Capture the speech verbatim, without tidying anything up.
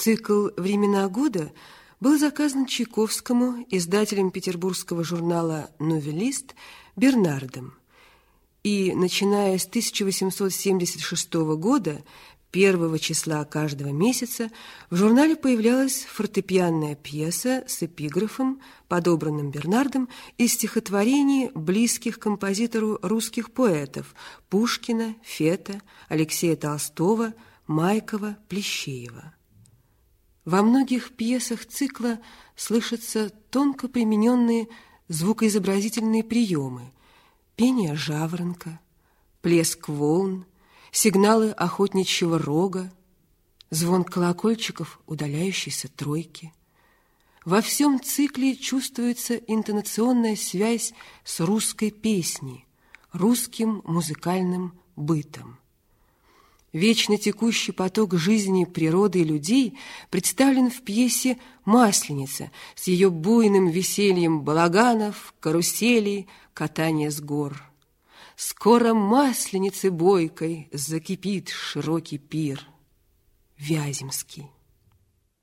Цикл «Времена года» был заказан Чайковскому издателем петербургского журнала «Новелист» Бернардом. И, начиная с тысяча восемьсот семьдесят шестого года, первого числа каждого месяца, в журнале появлялась фортепианная пьеса с эпиграфом, подобранным Бернардом, из стихотворений близких композитору русских поэтов Пушкина, Фета, Алексея Толстого, Майкова, Плещеева. Во многих пьесах цикла слышатся тонко примененные звукоизобразительные приемы: пение жаворонка, плеск волн, сигналы охотничьего рога, звон колокольчиков удаляющейся тройки. Во всем цикле чувствуется интонационная связь с русской песней, русским музыкальным бытом. Вечно текущий поток жизни природы и людей представлен в пьесе «Масленица» с ее буйным весельем балаганов, каруселей, катания с гор. Скоро масленицы бойкой закипит широкий пир. Вяземский.